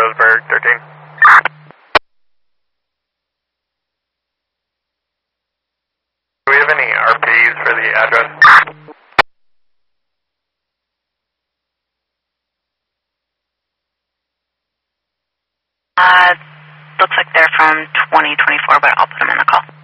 Roseburg, 13. Do we have any RPs for the address? Looks like they're from 2024, but I'll put them in the call.